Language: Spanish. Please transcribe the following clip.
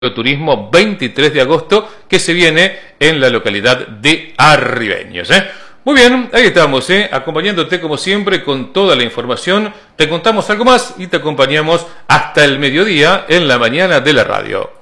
Turismo 23 de agosto que se viene en la localidad de Arribeños. Muy bien, ahí estamos, acompañándote como siempre con toda la información. Te contamos algo más y te acompañamos hasta el mediodía en la mañana de la radio.